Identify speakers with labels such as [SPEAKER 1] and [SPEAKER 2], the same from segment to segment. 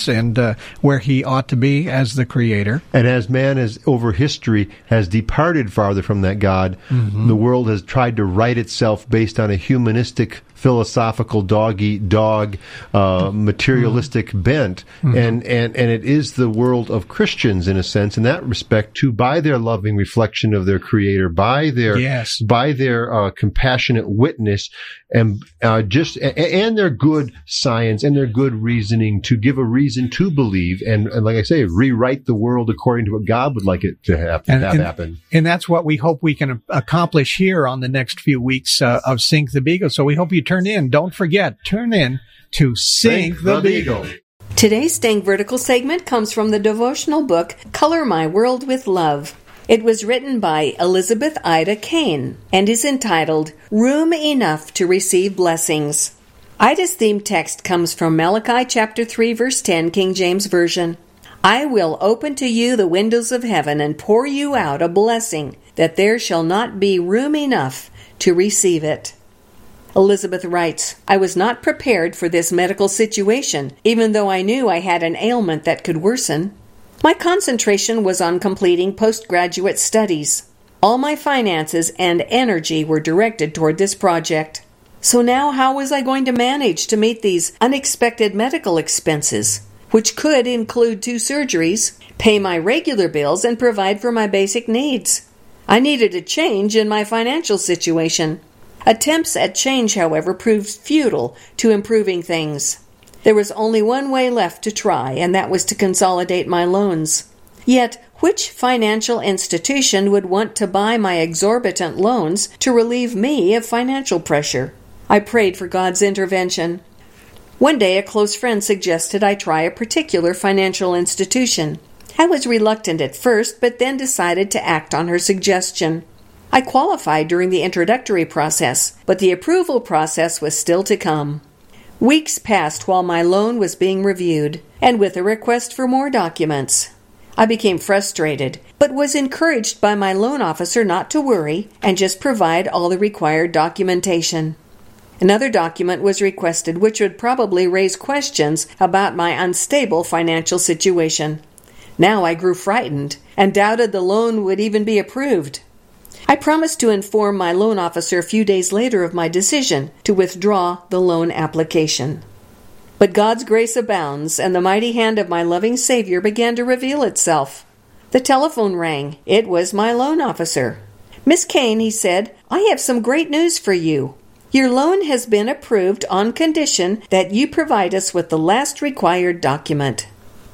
[SPEAKER 1] and where he ought to be as the creator.
[SPEAKER 2] And as man has over history has departed farther from that God, the world has tried to right itself based on a humanistic, philosophical, dog-eat-dog, materialistic bent. And it is the world of Christians, in a sense, in that respect, too, by their loving reflection of their creator, by their compassionate witness, and their good science and their good reasoning to give a reason to believe, and like I say, rewrite the world according to what God would like it to have happen.
[SPEAKER 1] And that's what we hope we can accomplish here on the next few weeks of Sync the Beagle. So we hope you turn in. Don't forget, turn in to Sync the Beagle.
[SPEAKER 3] Today's Staying Vertical segment comes from the devotional book, Color My World with Love. It was written by Elizabeth Ida Kane and is entitled, Room Enough to Receive Blessings. Ida's theme text comes from Malachi chapter 3, verse 10, King James Version. I will open to you the windows of heaven and pour you out a blessing, that there shall not be room enough to receive it. Elizabeth writes, I was not prepared for this medical situation, even though I knew I had an ailment that could worsen. My concentration was on completing postgraduate studies. All my finances and energy were directed toward this project. So now how was I going to manage to meet these unexpected medical expenses, which could include 2 surgeries, pay my regular bills, and provide for my basic needs? I needed a change in my financial situation. Attempts at change, however, proved futile to improving things. There was only one way left to try, and that was to consolidate my loans. Yet, which financial institution would want to buy my exorbitant loans to relieve me of financial pressure? I prayed for God's intervention. One day, a close friend suggested I try a particular financial institution. I was reluctant at first, but then decided to act on her suggestion. I qualified during the introductory process, but the approval process was still to come. Weeks passed while my loan was being reviewed, and with a request for more documents. I became frustrated, but was encouraged by my loan officer not to worry and just provide all the required documentation. Another document was requested which would probably raise questions about my unstable financial situation. Now I grew frightened and doubted the loan would even be approved. I promised to inform my loan officer a few days later of my decision to withdraw the loan application. But God's grace abounds, and the mighty hand of my loving Savior began to reveal itself. The telephone rang. It was my loan officer. Miss Kane, he said, I have some great news for you. Your loan has been approved on condition that you provide us with the last required document.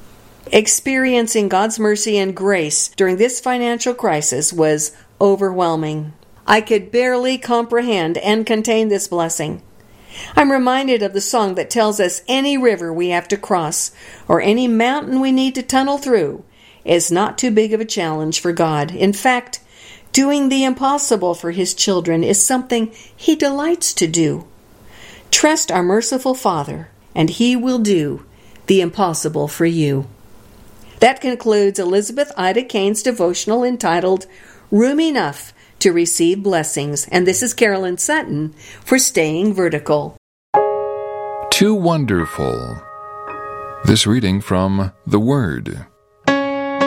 [SPEAKER 3] Experiencing God's mercy and grace during this financial crisis was overwhelming. I could barely comprehend and contain this blessing. I'm reminded of the song that tells us any river we have to cross or any mountain we need to tunnel through is not too big of a challenge for God. In fact, doing the impossible for His children is something He delights to do. Trust our merciful Father, and He will do the impossible for you. That concludes Elizabeth Ida Kane's devotional entitled Room Enough to Receive Blessings. And this is Carolyn Sutton for Staying Vertical.
[SPEAKER 4] Too wonderful. This reading from The Word.